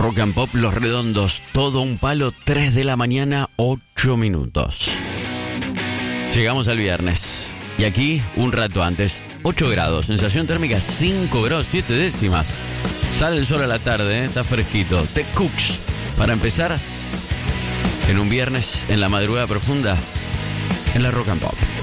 Rock and Pop Los Redondos, todo un palo, 3 de la mañana, 8 minutos. Llegamos al viernes. Y aquí, un rato antes, 8 grados, sensación térmica 5 grados 7 décimas. Sale el sol a la tarde, está fresquito. The Cooks, para empezar, en un viernes, en la madrugada profunda, en la Rock and Pop.